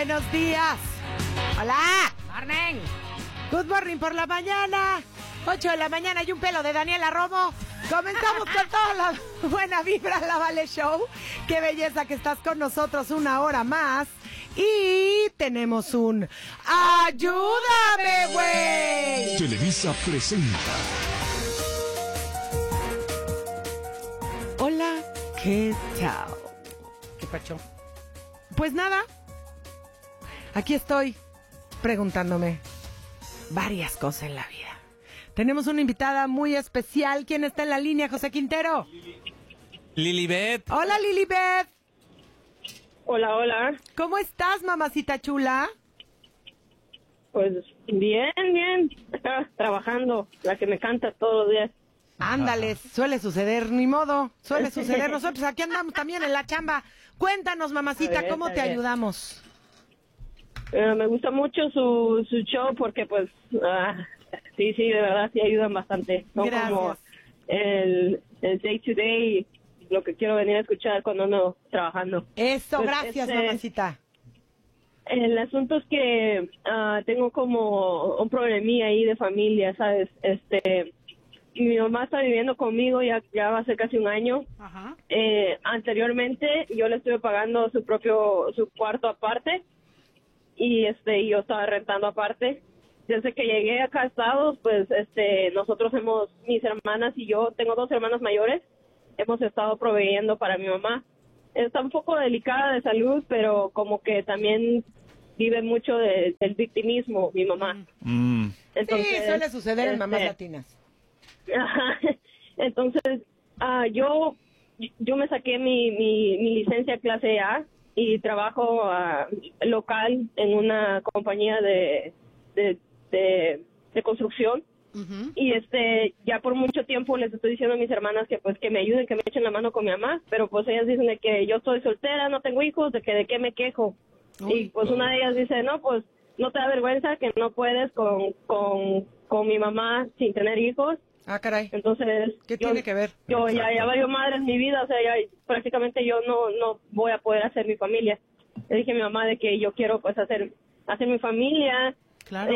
Buenos días. Hola. Morning. Good morning por la mañana. 8 de la mañana y un pelo de Daniela Romo. Comenzamos con toda la buena vibra, la Vale Show. Qué belleza que estás con nosotros una hora más. Y tenemos un ¡Ayúdame, güey! Televisa presenta. Hola, ¿qué tal? ¿Qué pacho? Pues nada, aquí estoy preguntándome varias cosas en la vida. Tenemos una invitada muy especial. ¿Quién está en la línea, José Quintero? Lilibet. Hola, Lilibet. Hola, hola. ¿Cómo estás, mamacita chula? Pues bien, bien. Acá trabajando, la que me canta todos los días. Ándale, suele suceder, ni modo, suele suceder. Nosotros aquí andamos también en la chamba. Cuéntanos, mamacita, A ver, ¿cómo a te ver. ayudamos? Me gusta mucho su show porque pues, sí, de verdad, sí ayudan bastante. Son Gracias. como el day to day, lo que quiero venir a escuchar cuando ando trabajando. Eso, Pues, gracias, mamacita. El asunto es que tengo como un problemilla ahí de familia, ¿sabes? Mi mamá está viviendo conmigo, ya va a ser casi un año. Ajá. Anteriormente yo le estuve pagando su cuarto aparte y yo estaba rentando aparte. Desde que llegué acá a Estados, pues nosotros mis hermanas y yo, tengo 2 hermanas mayores, hemos estado proveyendo para mi mamá. Está un poco delicada de salud, pero como que también vive mucho del victimismo mi mamá. Entonces, Sí, suele suceder en mamás latinas. Ajá. Entonces, yo me saqué mi licencia clase A y trabajo local en una compañía de construcción. Uh-huh. Y ya por mucho tiempo les estoy diciendo a mis hermanas que pues que me ayuden, que me echen la mano con mi mamá, pero pues ellas dicen de que yo estoy soltera, no tengo hijos, de qué me quejo. Y pues una de ellas dice, no, pues no te da vergüenza que no puedes con mi mamá sin tener hijos. Ah, caray. Entonces, ¿Qué tiene que ver? Yo ya valió madre en mi vida, o sea, ya prácticamente yo no voy a poder hacer mi familia. Le dije a mi mamá de que yo quiero pues hacer mi familia. Claro.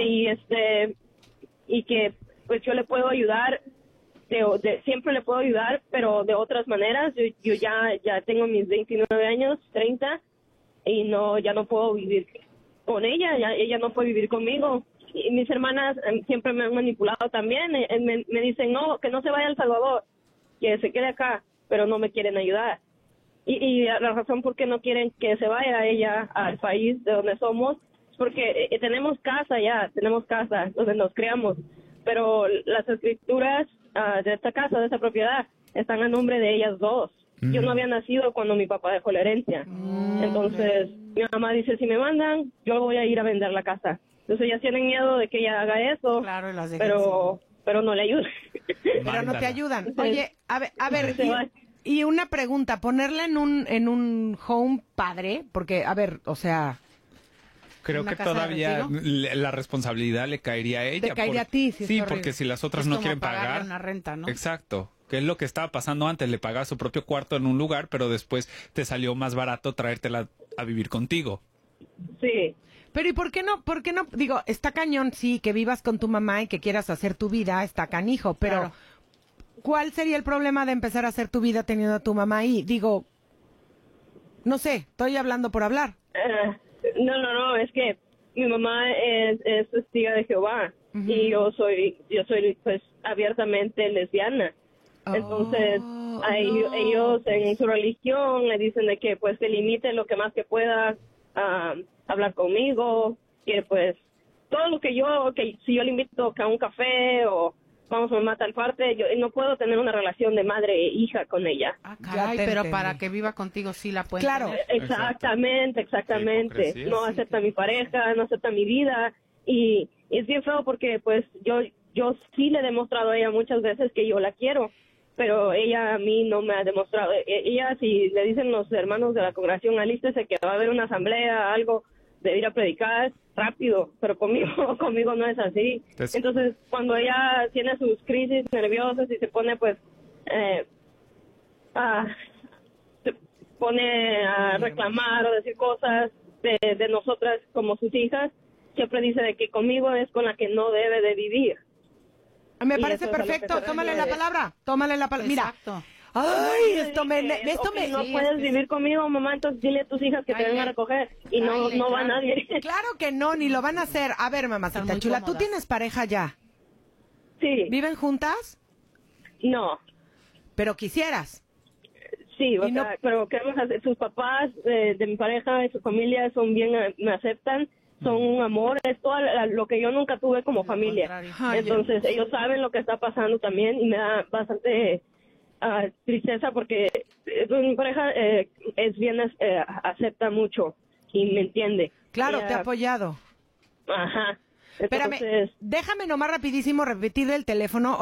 Y que pues yo le puedo ayudar, siempre le puedo ayudar, pero de otras maneras. Yo ya tengo mis 29 años, 30, y ya no puedo vivir con ella, ella no puede vivir conmigo. Y mis hermanas siempre me han manipulado también, me dicen no, que no se vaya a El Salvador, que se quede acá, pero no me quieren ayudar. Y la razón por qué no quieren que se vaya ella al país de donde somos es porque tenemos casa donde nos criamos, pero las escrituras de esta casa, de esta propiedad, están a nombre de ellas dos. Yo no había nacido cuando mi papá dejó la herencia. Entonces, mi mamá dice, si me mandan, yo voy a ir a vender la casa. Entonces, ellas tienen miedo de que ella haga eso, Claro, y las dejan pero no le ayudan. Pero no te ayudan. Oye, a ver, Se va. y una pregunta, ponerla en un home padre, porque, a ver, o sea, Creo ¿Una que casa de todavía retiro? la responsabilidad le caería a ella. Te caería a ti, sí, es Sí, horrible. porque si las otras Es no como quieren pagarle pagar. una renta, ¿no? Exacto. Que es lo que estaba pasando antes. Le pagaba su propio cuarto en un lugar, pero después te salió más barato traértela a vivir contigo. Sí. pero ¿y por qué no? Digo, está cañón, sí, que vivas con tu mamá y que quieras hacer tu vida, está canijo, pero Claro. ¿cuál sería el problema de empezar a hacer tu vida teniendo a tu mamá ahí? Digo, no sé, estoy hablando por hablar. No, es que mi mamá es testiga de Jehová. Ujú. Y yo soy pues abiertamente lesbiana. Entonces, ellos en su religión le dicen de que pues se limite lo que más que pueda a hablar conmigo, que pues todo lo que si yo le invito a un café o vamos a matar parte, yo no puedo tener una relación de madre e hija con ella. Ah, Ya caray, te pero entendí. para que viva contigo sí la pueden Claro. tener. Exactamente. Qué hipocresía. No acepta mi pareja, no acepta mi vida y es bien feo porque pues yo sí le he demostrado a ella muchas veces que yo la quiero, pero ella a mí no me ha demostrado. Ella, si le dicen los hermanos de la congregación, alístese que va a haber una asamblea, algo de ir a predicar, rápido, pero conmigo no es así. Entonces, cuando ella tiene sus crisis nerviosas y se pone pues se pone a reclamar o decir cosas, de nosotras como sus hijas, siempre dice de que conmigo es con la que no debe de vivir. Me Y parece eso es a lo que perfecto, se tómale la refiere. palabra, Mira, Exacto. ay, esto me... No Sí, puedes es que vivir conmigo, mamá, entonces dile a tus hijas que te Cáele. vengan a recoger y no Cáele, va claro. nadie. Claro que no, ni lo van a hacer. A ver, mamacita Están muy chula, ¿tú cómodas. tienes pareja ya? Sí, ¿Viven juntas? no, Pero quisieras. sí, o Y no- sea, pero queremos hacer, sus papás de mi pareja y su familia son bien, me aceptan, son un amor, es todo lo que yo nunca tuve como familia. contrario. Ay, Entonces ellos saben lo que está pasando también y me da bastante tristeza porque mi pareja es bien, acepta mucho y me entiende. Claro, Ella- te ha apoyado. Ajá. Espérame, Entonces, déjame nomás rapidísimo repetir el teléfono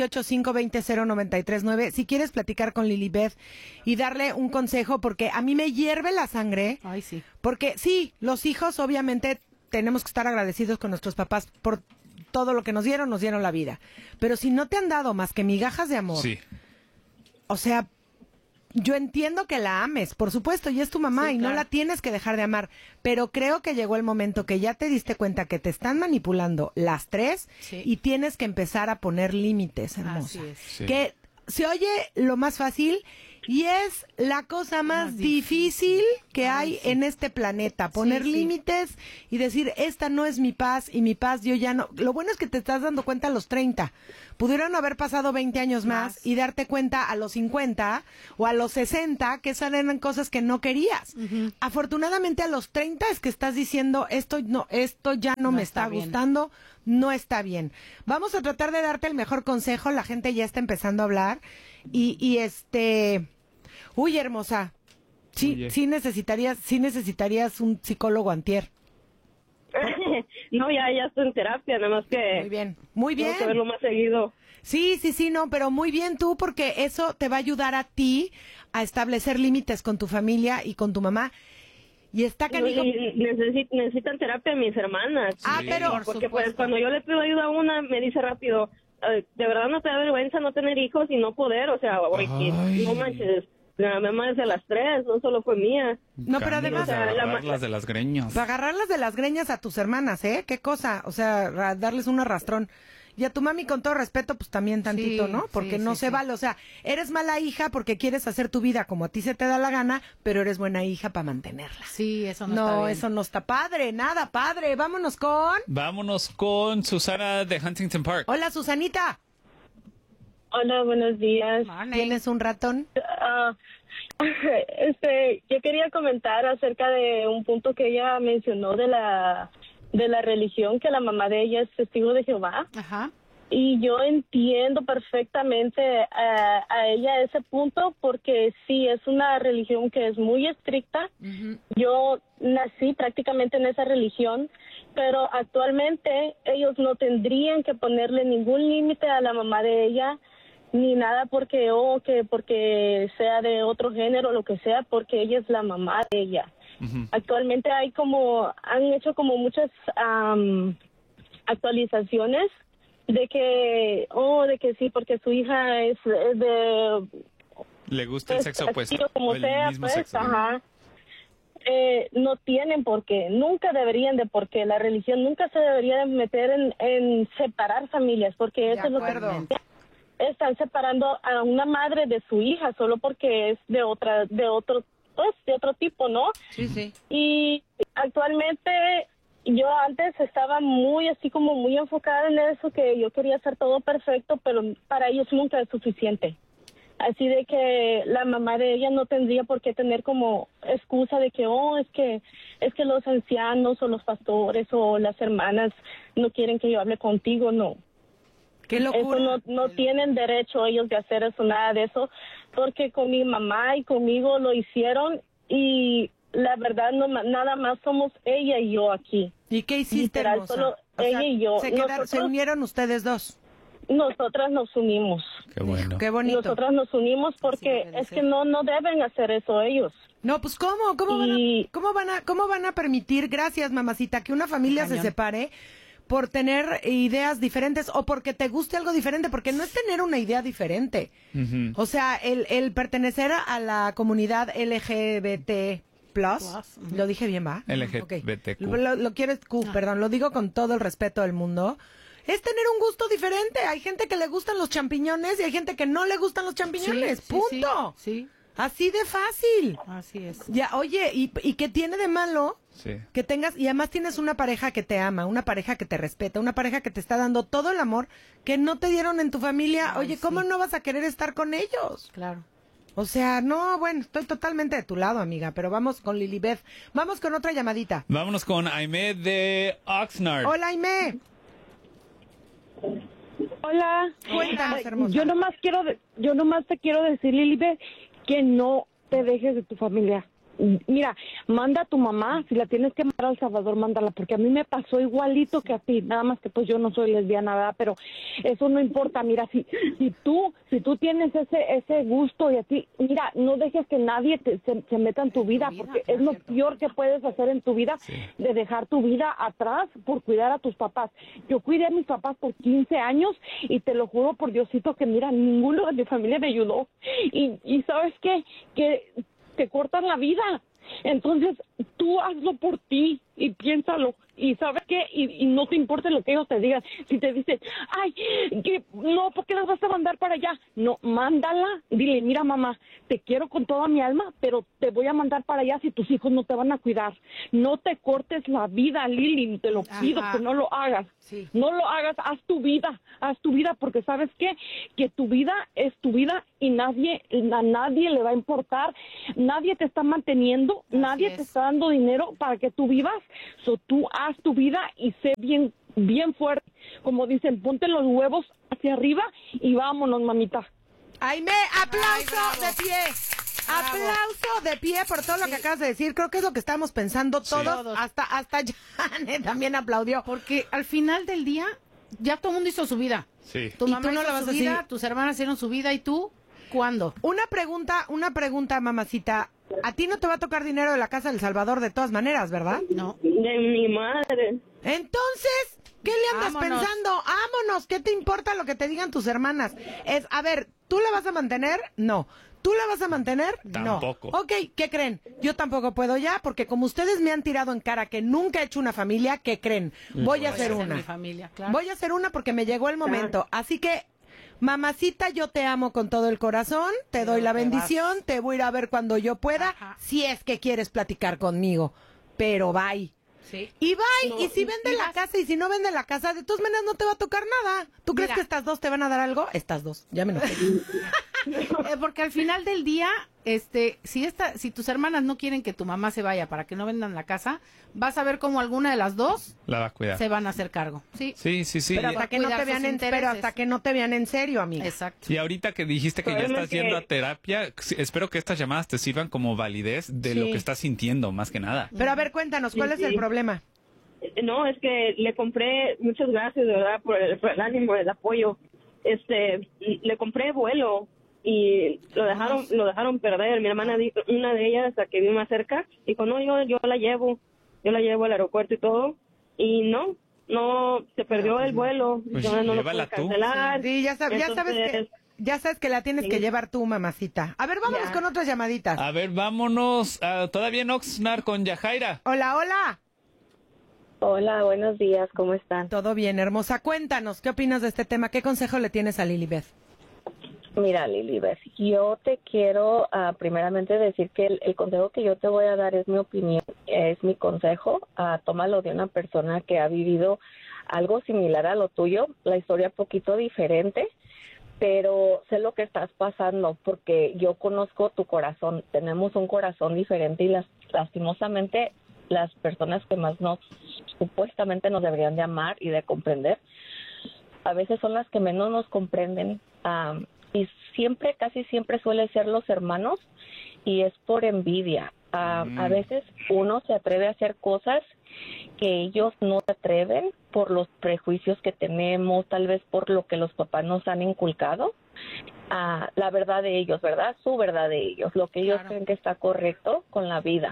818-520-0939 si quieres platicar con Lilibeth y darle un consejo porque a mí me hierve la sangre Ay, sí. porque sí, los hijos obviamente tenemos que estar agradecidos con nuestros papás por todo lo que nos dieron la vida, pero si no te han dado más que migajas de amor, Sí. o sea, yo entiendo que la ames, por supuesto, y es tu mamá Sí, y no claro. la tienes que dejar de amar, pero creo que llegó el momento que ya te diste cuenta que te están manipulando las tres Sí. y tienes que empezar a poner límites, hermosa. Así es. Sí. Que se oye lo más fácil y es la cosa más Más difícil que Ay, hay sí. en este planeta, poner Sí, sí. límites y decir, esta no es mi paz y mi paz yo ya no. Lo bueno es que te estás dando cuenta a los 30. Pudieron haber pasado 20 años más y darte cuenta a los 50 o a los 60 que esas eran cosas que no querías. Afortunadamente a los 30 es que estás diciendo, esto ya no me está bien. gustando, no está bien. Vamos a tratar de darte el mejor consejo, la gente ya está empezando a hablar y uy, hermosa. Sí, Oye. sí necesitarías un psicólogo antier. no, ya estoy en terapia, nada más que Muy bien, muy bien. tengo que verlo más seguido. Sí, no, pero muy bien tú, porque eso te va a ayudar a ti a establecer límites con tu familia y con tu mamá. Y está canijo. Y necesitan terapia mis hermanas. Ah, pero- Por porque pues supuesto. cuando yo le pido ayuda a una, me dice rápido, de verdad no te da vergüenza no tener hijos y no poder, o sea, oye, Ay. no manches, la mamá es de las tres, no solo fue mía. No, pero además- Ganas de O sea, la agarrarlas de las greñas. Para agarrarlas de las greñas a tus hermanas, ¿eh? Qué cosa, o sea, darles un arrastrón. Y a tu mami, con todo respeto, pues también tantito, Sí, ¿no? Porque sí, no sí, se sí. vale, o sea, eres mala hija porque quieres hacer tu vida como a ti se te da la gana, pero eres buena hija para mantenerla. Sí, eso no, está No, bien. eso no está padre, nada padre. Vámonos con... Vámonos con Susana de Huntington Park. Hola, Susanita. Hola, buenos días. Morning. ¿Tienes un ratón? Ah, yo quería comentar acerca de un punto que ella mencionó de la religión, que la mamá de ella es testigo de Jehová. Ajá. Y yo entiendo perfectamente a ella ese punto porque sí, es una religión que es muy estricta. Yo nací prácticamente en esa religión, pero actualmente ellos no tendrían que ponerle ningún límite a la mamá de ella, ni nada porque sea de otro género, lo que sea, porque ella es la mamá de ella. Actualmente han hecho como muchas actualizaciones de que sí, porque su hija es de Le gusta el sexo así opuesto. o como o el sea, mismo pues, sexo. ajá. No tienen por qué, nunca deberían de por qué. La religión nunca se debería de meter en separar familias, porque eso es lo que acuerdo. están separando a una madre de su hija solo porque es de otro tipo, ¿no? Sí, sí. Y actualmente yo antes estaba muy enfocada en eso, que yo quería hacer todo perfecto, pero para ellos nunca es suficiente. Así de que la mamá de ella no tendría por qué tener como excusa de que, es que los ancianos o los pastores o las hermanas no quieren que yo hable contigo, no. Qué locura. Eso no tienen derecho ellos de hacer eso, nada de eso, porque con mi mamá y conmigo lo hicieron y la verdad nada más somos ella y yo aquí. ¿Y qué hiciste, Literal, hermosa? solo ella y yo. Se unieron ustedes dos. Nosotras nos unimos. Qué bueno. Qué bonito. Nosotras nos unimos porque Sí, debe es ser. que no deben hacer eso ellos. No, pues ¿cómo? Y- ¿Cómo van a permitir, gracias mamacita, que una familia se Cañón. separe por tener ideas diferentes o porque te guste algo diferente? Porque no es tener una idea diferente. Ujú. O sea, el pertenecer a la comunidad LGBT+, Lo dije bien, ¿va? LGBTQ. Lo quieres Q, perdón, lo digo con todo el respeto del mundo. Es tener un gusto diferente. Hay gente que le gustan los champiñones y hay gente que no le gustan los champiñones. ¡Punto! Sí. Así de fácil. Así es. Ya, oye, ¿y qué tiene de malo? Sí. Que tengas, y además tienes una pareja que te ama, una pareja que te respeta, una pareja que te está dando todo el amor que no te dieron en tu familia. Ay, Oye, ¿cómo no vas a querer estar con ellos? Claro. O sea, no, bueno, estoy totalmente de tu lado, amiga, pero vamos con Lilibeth. Vamos con otra llamadita. Vámonos con Aimee de Oxnard. Hola, Aimee. Hola. Cuéntanos, hermosa. Yo nomás te quiero decir, Lilibeth, que no te dejes de tu familia. Mira, manda a tu mamá, si la tienes que mandar a El Salvador, mándala, porque a mí me pasó igualito que a ti, nada más que pues yo no soy lesbiana, ¿verdad? Pero eso no importa. Mira, si tú tienes ese gusto y a ti, mira, no dejes que nadie se meta en tu vida, porque es lo peor que puedes hacer en tu vida, de dejar tu vida atrás por cuidar a tus papás. Yo cuidé a mis papás por 15 años y te lo juro por Diosito que, mira, ninguno de mi familia me ayudó. Y ¿sabes qué? Que te cortan la vida. Entonces, tú hazlo por ti y piénsalo. Y ¿sabes qué? Y no te importa lo que ellos te digan. Si te dicen, ay, que no, ¿por qué las vas a mandar para allá? No, mándala. Dile, mira, mamá, te quiero con toda mi alma, pero te voy a mandar para allá si tus hijos no te van a cuidar. No te cortes la vida, Lili, te lo pido, que no lo hagas. Sí. No lo hagas, haz tu vida, porque ¿sabes qué? Que tu vida es tu vida y a nadie le va a importar. Nadie te está manteniendo, nadie te está dando dinero para que tú vivas. Tú haz tu vida y sé bien fuerte. Como dicen, ponte los huevos hacia arriba y vámonos, mamita. Aimee, aplauso de pie. Aplauso de pie por todo lo que acabas de decir. Creo que es lo que estamos pensando todos. Hasta Janet también aplaudió. Porque al final del día, ya todo el mundo hizo su vida. Sí. Tu ¿Y mamá tú no hizo la vas su a vida, decir? tus hermanas hicieron su vida, ¿y tú? ¿Cuándo? Una pregunta, mamacita. A ti no te va a tocar dinero de la Casa del Salvador de todas maneras, ¿verdad? No. De mi madre. Entonces, ¿qué le andas Vámonos. pensando? ¡Vámonos! ¿Qué te importa lo que te digan tus hermanas? A ver, ¿tú la vas a mantener? No. ¿Tú la vas a mantener? Tampoco. No. Ok, ¿qué creen? Yo tampoco puedo ya, porque como ustedes me han tirado en cara que nunca he hecho una familia, ¿qué creen? Voy a hacer una. Mi familia, claro. Voy a hacer una porque me llegó el momento. Así que, mamacita, yo te amo con todo el corazón, te doy la bendición, te voy a ir a ver cuando yo pueda, si es que quieres platicar conmigo. Pero bye. Sí. Y bye, No, y si vende y la vas- casa y si no vende la casa, de todas maneras no te va a tocar nada. ¿Tú crees Mira. que estas dos te van a dar algo? Estas dos, ya me enojé. Porque al final del día, si tus hermanas no quieren que tu mamá se vaya para que no vendan la casa, vas a ver cómo alguna de las dos La va a cuidar. se van a hacer cargo. Sí. Sí. Pero hasta que no cuidar te vean sus pero intereses. hasta que no te vean en serio, amiga. Exacto. Y ahorita que dijiste que ya Problema estás es que- yendo a terapia, espero que estas llamadas te sirvan como validez de lo Sí. que estás sintiendo, más que nada. Pero a ver, cuéntanos, ¿cuál es el problema? No, es que le compré, muchas gracias, de verdad, por el ánimo, el apoyo. Le compré vuelo y lo dejaron perder. Mi hermana, una de ellas, la que vive más cerca, dijo, no, yo la llevo al aeropuerto y todo. Y no, se perdió el vuelo. Pues Yo no lo llévala pude tú. cancelar. Sí, ya sabes Entonces, ya sabes que la tienes que llevar tú, mamacita. A ver, vámonos Ya. con otras llamaditas. A ver, vámonos todavía en Oxnard con Yajaira. Hola. Hola, buenos días, ¿cómo están? Todo bien, hermosa. Cuéntanos, ¿qué opinas de este tema? ¿Qué consejo le tienes a Lilibeth? Mira, Lilibeth, yo te quiero primeramente decir que el consejo que yo te voy a dar es mi opinión, es mi consejo. Tómalo de una persona que ha vivido algo similar a lo tuyo, la historia un poquito diferente, pero sé lo que estás pasando porque yo conozco tu corazón. Tenemos un corazón diferente y lastimosamente las personas que más supuestamente nos deberían de amar y de comprender, a veces son las que menos nos comprenden. Y casi siempre suele ser los hermanos y es por envidia. A veces uno se atreve a hacer cosas que ellos no se atreven por los prejuicios que tenemos, tal vez por lo que los papás nos han inculcado. La verdad de ellos, ¿verdad? Su verdad de ellos, lo que ellos creen que está correcto con la vida.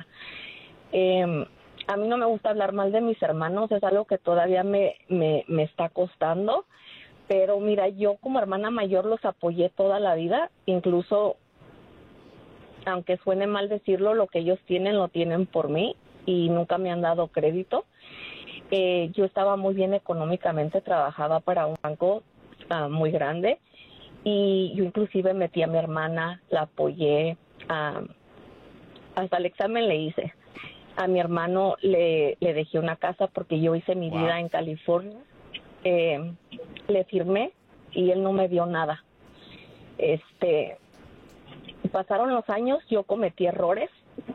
A mí no me gusta hablar mal de mis hermanos, es algo que todavía me está costando. Pero mira, yo como hermana mayor los apoyé toda la vida, incluso aunque suene mal decirlo, lo que ellos tienen lo tienen por mí y nunca me han dado crédito. Yo estaba muy bien económicamente, trabajaba para un banco muy grande y yo inclusive metí a mi hermana, la apoyé, hasta el examen le hice. A mi hermano le dejé una casa porque yo hice mi vida en California. Le firmé y él no me dio nada. Pasaron los años, yo cometí errores,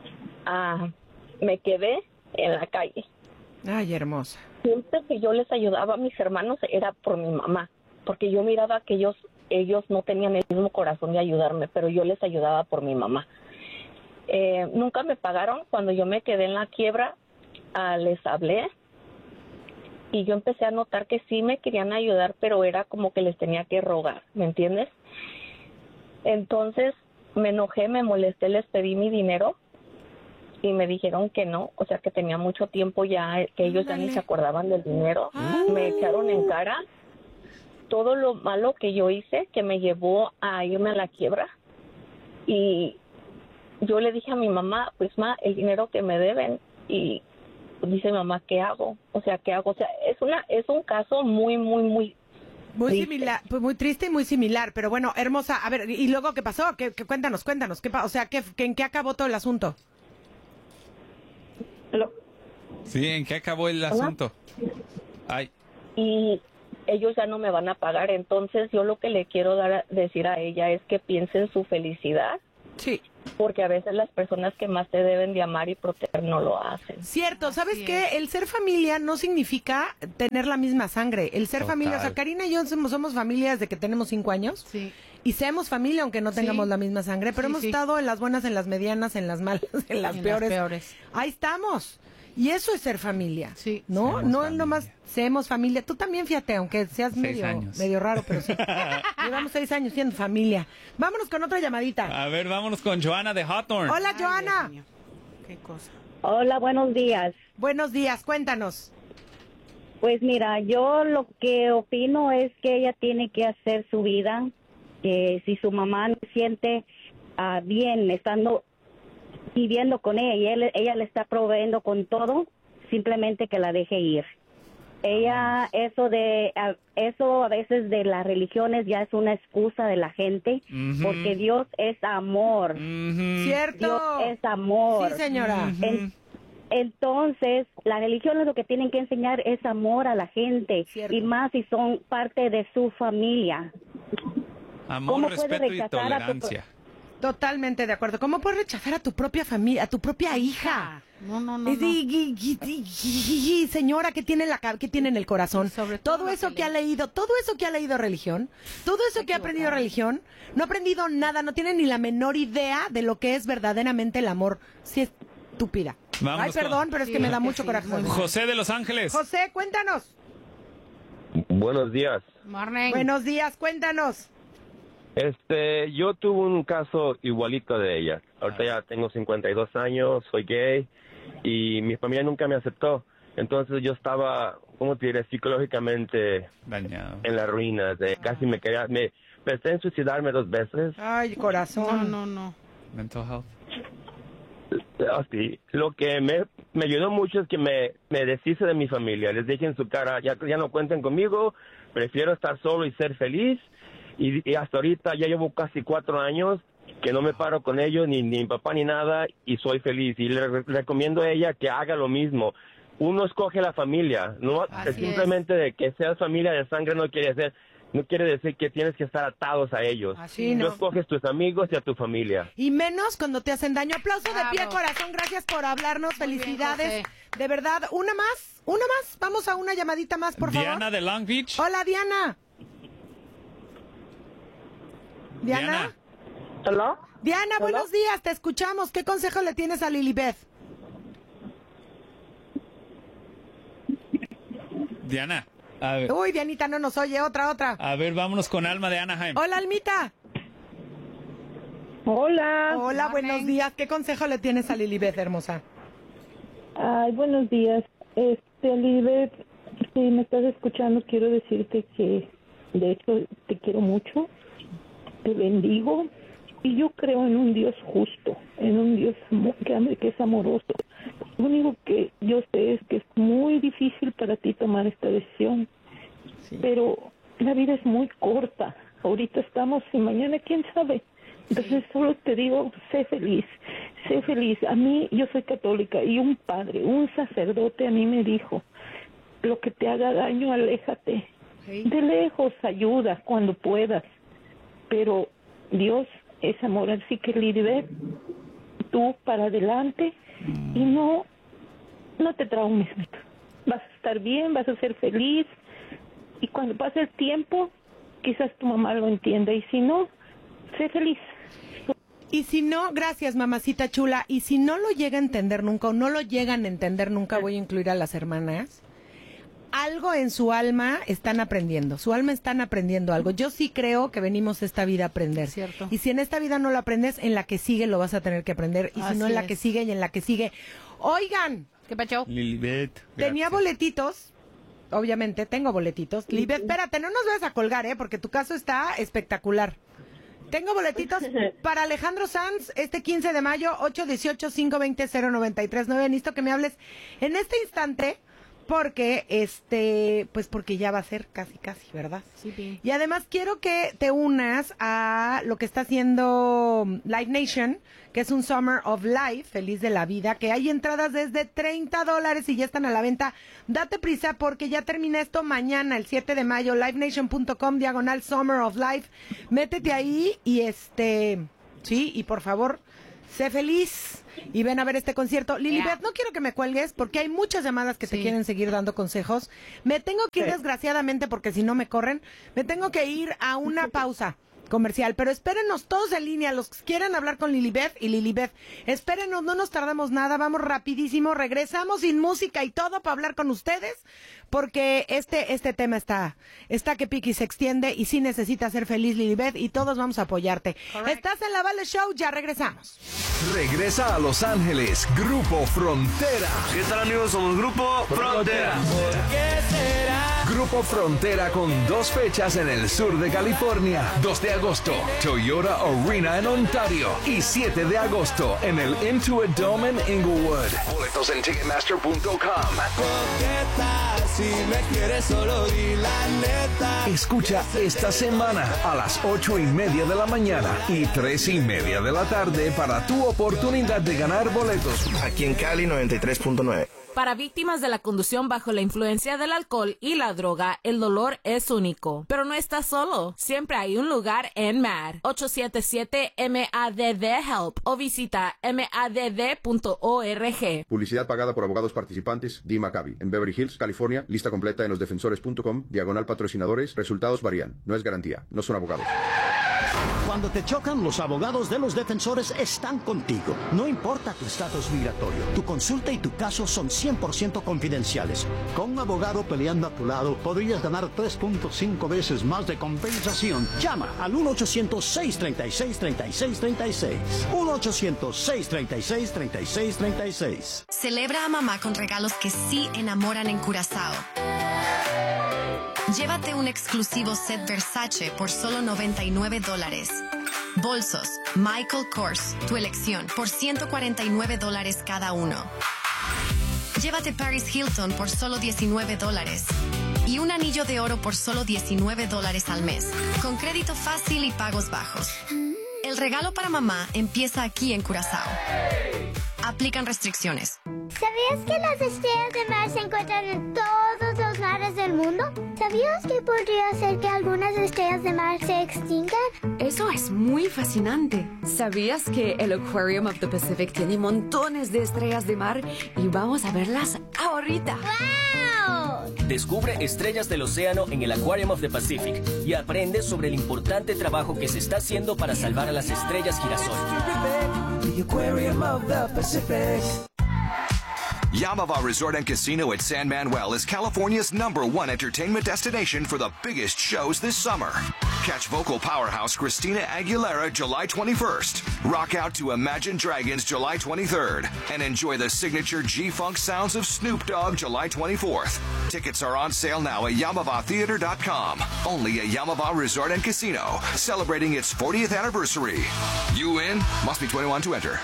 me quedé en la calle. Ay, hermosa. Siempre que yo les ayudaba a mis hermanos era por mi mamá, porque yo miraba que ellos no tenían el mismo corazón de ayudarme, pero yo les ayudaba por mi mamá. Nunca me pagaron. Cuando yo me quedé en la quiebra, les hablé y yo empecé a notar que sí me querían ayudar, pero era como que les tenía que rogar, ¿me entiendes? Entonces me enojé, me molesté, les pedí mi dinero y me dijeron que no, o sea que tenía mucho tiempo ya, que ellos ya ni se acordaban del dinero. Me echaron en cara todo lo malo que yo hice, que me llevó a irme a la quiebra. Y yo le dije a mi mamá, pues el dinero que me deben. Y dice mi mamá, ¿qué hago? O sea, ¿qué hago? O sea, es un caso muy triste. Similar, pues muy triste y muy similar, pero bueno, hermosa, a ver, ¿y luego qué pasó? Cuéntanos, o sea, ¿en qué acabó todo el asunto? Sí, ¿en qué acabó el asunto? Ay. Y ellos ya no me van a pagar, entonces yo lo que le quiero decir a ella es que piense en su felicidad. Sí. Porque a veces las personas que más te deben de amar y proteger no lo hacen. Cierto, ¿sabes qué? El ser familia no significa tener la misma sangre. El ser familia, o sea, Karina y yo somos familia desde que tenemos 5 años. Sí. Y seamos familia aunque no tengamos la misma sangre, pero hemos estado en las buenas, en las medianas, en las malas, en las peores. Ahí estamos. Y eso es ser familia. Sí. ¿No? No nomás seamos familia. Tú también, fíjate, aunque seas medio raro, pero sí. Llevamos 6 años siendo familia. Vámonos con otra llamadita. A ver, vámonos con Joana de Hawthorne. Hola, Joana. Qué cosa. Hola, buenos días. Buenos días, cuéntanos. Pues mira, yo lo que opino es que ella tiene que hacer su vida, que si su mamá no se siente bien estando viviendo con ella, ella le está proveyendo con todo, simplemente que la deje ir. Ella, eso a veces de las religiones ya es una excusa de la gente, porque Dios es amor. Cierto. Dios es amor. Sí, señora. Entonces, las religiones lo que tienen que enseñar es amor a la gente, Cierto. y más si son parte de su familia. Amor, respeto y tolerancia. Totalmente de acuerdo. ¿Cómo puedes rechazar a tu propia familia, a tu propia hija? No. Señora, ¿qué tiene en el corazón? Sobre todo eso que ha leído religión, todo eso que ha aprendido religión, no ha aprendido nada, no tiene ni la menor idea de lo que es verdaderamente el amor. Sí, estúpida. Vámonos Perdón, pero es que me da mucho coraje. José de Los Ángeles. José, cuéntanos. Buenos días. Morning. Buenos días, cuéntanos. Yo tuve un caso igualito de ella. Ahorita ya tengo 52 años, soy gay y mi familia nunca me aceptó. Entonces yo estaba, ¿cómo te diré? Psicológicamente dañado. En la ruina. Casi me pensé en suicidarme 2 veces. Ay, corazón. No. Mental health. Sí. Lo que me ayudó mucho es que me deshice de mi familia. Les dije en su cara, ya no cuenten conmigo, prefiero estar solo y ser feliz. Y hasta ahorita ya llevo casi 4 años que no me paro con ellos, ni mi papá ni nada, y soy feliz. Y le recomiendo a ella que haga lo mismo. Uno escoge la familia, no simplemente de que seas familia de sangre no quiere decir que tienes que estar atados a ellos. Así no. Tú escoges tus amigos y a tu familia. Y menos cuando te hacen daño. Aplauso de pie, corazón. Gracias por hablarnos. Muy Felicidades. bien, de verdad. Una más. Vamos a una llamadita más, por favor. Diana de Long Beach. Hola, Diana. Diana. ¿Hola? Diana, buenos días. Te escuchamos. ¿Qué consejo le tienes a Lilibeth? Diana. A ver. Uy, Dianita, no nos oye. Otra. A ver, vámonos con Alma de Anaheim. Hola, Almita. Hola, buenos días. ¿Qué consejo le tienes a Lilibeth, hermosa? Ay, buenos días. Lilibeth, si me estás escuchando, quiero decirte que, de hecho, te quiero mucho. Te bendigo Y yo creo en un Dios justo, en un Dios que es amoroso. Lo único que yo sé es que es muy difícil para ti tomar esta decisión, pero la vida es muy corta. Ahorita estamos y mañana quién sabe. Entonces solo te digo, sé feliz, sé feliz. A mí, yo soy católica y un padre, un sacerdote a mí me dijo, lo que te haga daño, aléjate. De lejos, ayuda cuando puedas. Pero Dios es amor, así que Lilibet, tú para adelante y no te traumes. Vas a estar bien, vas a ser feliz y cuando pase el tiempo, quizás tu mamá lo entienda y si no, sé feliz. Y si no, gracias mamacita chula, y si no lo llega a entender nunca o no lo llegan a entender nunca, voy a incluir a las hermanas. Algo en su alma están aprendiendo, su alma están aprendiendo algo. Yo sí creo que venimos a esta vida a aprender. Cierto. Y si en esta vida no lo aprendes, en la que sigue lo vas a tener que aprender. Y si no, en la que sigue y en la que sigue. Oigan, ¿qué pacho? Lilibet, tenía boletitos, obviamente tengo boletitos. Lilibet, espérate, no nos vayas a colgar, porque tu caso está espectacular. Tengo boletitos para Alejandro Sanz este 15 de mayo, 818-520-0939. Necesito que me hables en este instante porque, pues porque ya va a ser casi, ¿verdad? Sí, bien. Y además quiero que te unas a lo que está haciendo Live Nation, que es un Summer of Life, feliz de la vida, que hay entradas desde $30 y ya están a la venta. Date prisa porque ya termina esto mañana, el 7 de mayo, livenation.com/Summer of Life. Métete ahí y sí, y por favor, sé feliz y ven a ver este concierto. Lilibet, no quiero que me cuelgues porque hay muchas llamadas que te quieren seguir dando consejos. Me tengo que ir desgraciadamente porque si no me corren. Me tengo que ir a una pausa comercial, pero espérenos todos en línea, los que quieran hablar con Lilibet y Lilibet. Espérenos, no nos tardamos nada, vamos rapidísimo, regresamos sin música y todo para hablar con ustedes, porque este tema está que pique y se extiende y sí necesita ser feliz, Lilibet, y todos vamos a apoyarte. Correct. Estás en La Vale Show, ya regresamos. Regresa a Los Ángeles, Grupo Frontera. ¿Qué tal, amigos? Somos Grupo Frontera. ¿Por qué será? Grupo Frontera con 2 fechas en el sur de California. 2 de agosto, Toyota Arena en Ontario. Y 7 de agosto en el Intuit Dome en Inglewood. Boletos en Ticketmaster.com. Si me quieres, solo di la neta. Escucha esta semana a las 8:30 de la mañana y 3:30 de la tarde para tu oportunidad de ganar boletos. Aquí en Cali 93.9. Para víctimas de la conducción bajo la influencia del alcohol y la droga, el dolor es único. Pero no estás solo. Siempre hay un lugar en MADD. 877-MADD-HELP o visita madd.org. Publicidad pagada por abogados participantes. Dee Maccabi. En Beverly Hills, California. Lista completa en losdefensores.com. /patrocinadores. Resultados varían. No es garantía. No son abogados. Cuando te chocan, los abogados de Los Defensores están contigo. No importa tu estatus migratorio, tu consulta y tu caso son 100% confidenciales. Con un abogado peleando a tu lado, podrías ganar 3.5 veces más de compensación. Llama al 1-800-636-3636. 1-800-636-3636. Celebra a mamá con regalos que sí enamoran en Curazao. Llévate un exclusivo set Versace por solo $99. Bolsos Michael Kors, tu elección, por $149 cada uno. Llévate Paris Hilton por solo $19. Y un anillo de oro por solo $19 al mes, con crédito fácil y pagos bajos. El regalo para mamá empieza aquí en Curazao. Aplican restricciones. ¿Sabías que las estrellas de mar se encuentran en todos los mares del mundo? ¿Sabías que podría ser que algunas estrellas de mar se extingan? Eso es muy fascinante. ¿Sabías que el Aquarium of the Pacific tiene montones de estrellas de mar y vamos a verlas ahorita? ¡Wow! Descubre estrellas del océano en el Aquarium of the Pacific y aprende sobre el importante trabajo que se está haciendo para salvar a las estrellas girasol. The Aquarium of the Pacific. Yamava Resort and Casino at San Manuel is California's #1 entertainment destination for the biggest shows this summer. Catch vocal powerhouse Christina Aguilera July 21st, rock out to Imagine Dragons July 23rd, and enjoy the signature G-Funk sounds of Snoop Dogg July 24th. Tickets are on sale now at YamavaTheater.com. Only at Yamava Resort and Casino, celebrating its 40th anniversary. You in? Must be 21 to enter.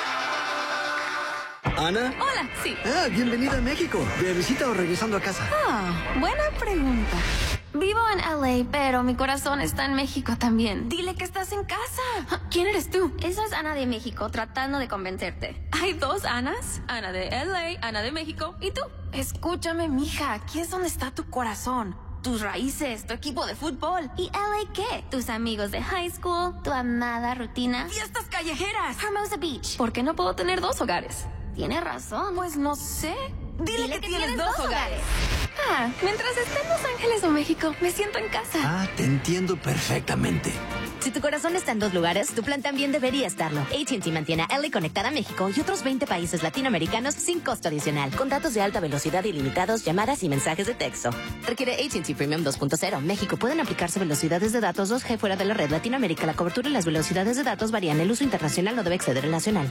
¿Ana? Hola, sí. Bienvenida a México. ¿De visita o regresando a casa? Buena pregunta. Vivo en LA, pero mi corazón está en México también. Dile que estás en casa. ¿Quién eres tú? Eso es Ana de México, tratando de convencerte. Hay 2 Anas, Ana de LA, Ana de México, ¿y tú? Escúchame, mija, aquí es donde está tu corazón. Tus raíces, tu equipo de fútbol. ¿Y LA qué? Tus amigos de high school, tu amada rutina. Fiestas callejeras. Hermosa Beach. ¿Por qué no puedo tener 2 hogares? Tienes razón. Pues no sé. Dile que tienes 2 hogares. Mientras esté en Los Ángeles o México, me siento en casa. Te entiendo perfectamente. Si tu corazón está en 2 lugares, tu plan también debería estarlo. AT&T mantiene a LA conectada a México y otros 20 países latinoamericanos sin costo adicional. Con datos de alta velocidad ilimitados, llamadas y mensajes de texto. Requiere AT&T Premium 2.0. México. Pueden aplicarse velocidades de datos 2G fuera de la red. Latinoamérica, la cobertura y las velocidades de datos varían. El uso internacional no debe exceder el nacional.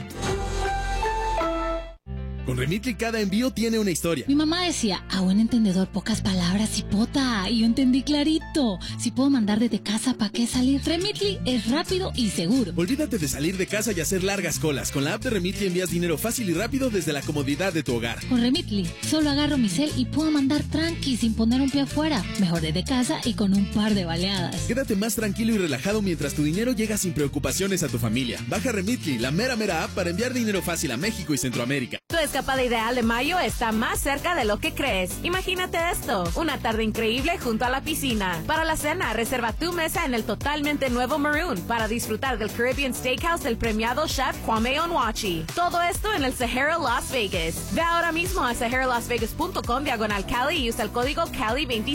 Con Remitly cada envío tiene una historia. Mi mamá decía, a buen entendedor pocas palabras, cipota. Y yo entendí clarito. Si puedo mandar desde casa, ¿para qué salir? Remitly es rápido y seguro. Olvídate de salir de casa y hacer largas colas. Con la app de Remitly envías dinero fácil y rápido desde la comodidad de tu hogar. Con Remitly, solo agarro mi cel y puedo mandar tranqui sin poner un pie afuera. Mejor desde casa y con un par de baleadas. Quédate más tranquilo y relajado mientras tu dinero llega sin preocupaciones a tu familia. Baja Remitly, la mera app para enviar dinero fácil a México y Centroamérica. Tu escapada ideal de mayo está más cerca de lo que crees. Imagínate esto, una tarde increíble junto a la piscina. Para la cena, reserva tu mesa en el totalmente nuevo Maroon para disfrutar del Caribbean Steakhouse del premiado chef Kwame Onwuachi. Todo esto en el Sahara Las Vegas. Ve ahora mismo a saharalasvegas.com/Cali y usa el código Cali25